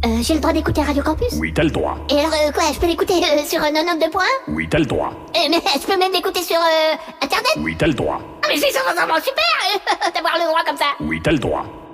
J'ai le droit d'écouter Radio Campus? Oui, t'as le droit. Et alors, quoi, je peux l'écouter sur 92 points? Oui, t'as le droit. Mais je peux même l'écouter sur Internet? Oui, t'as le droit. Ah, mais c'est vraiment super d'avoir le droit comme ça! Oui, t'as le droit.